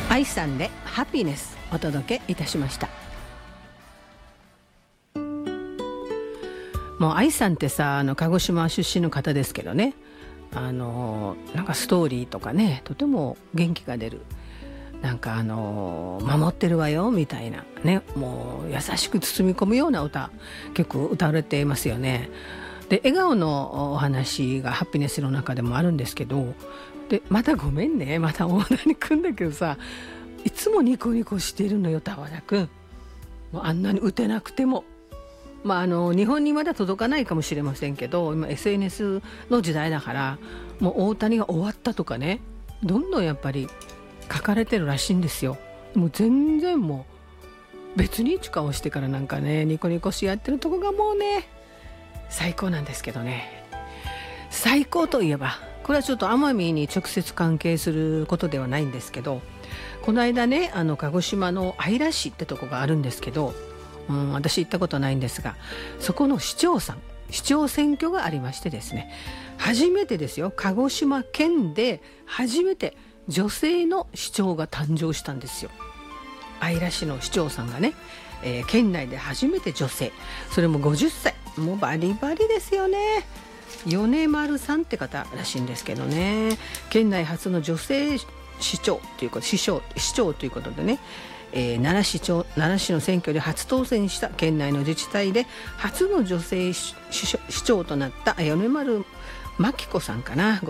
愛さんでハピネスお届けいたしました。もう愛さんってさ、鹿児島出身の方ですけどね、なんかストーリーとかね、とても元気が出る、なんか守ってるわよみたいなね、もう優しく包み込むような歌、結構歌われていますよね。で、笑顔のお話がハピネスの中でもあるんですけど、でまたごめんね、また大谷くんだけどさ、いつもニコニコしてるのよ、田和くん。もうあんなに打てなくても、日本にまだ届かないかもしれませんけど、今 SNS の時代だから、もう大谷が終わったとかね、どんどんやっぱり書かれてるらしいんですよ。もう全然もう別に一顔してからなんかね、ニコニコしやってるとこがもうね、最高なんですけどね。最高といえば、これはちょっと奄美に直接関係することではないんですけど、この間ね、鹿児島の姶良市ってとこがあるんですけど、私行ったことないんですが、そこの市長さん、市長選挙がありましてですね、初めてですよ、鹿児島県で初めて女性の市長が誕生したんですよ。姶良市の市長さんがね、県内で初めて女性、それも50歳、もうバリバリですよね。米丸さんって方らしいんですけどね、県内初の女性市長ということ、市長ということでね、奈良市の選挙で初当選した県内の自治体で初の女性市長となった米丸真紀子さんかな、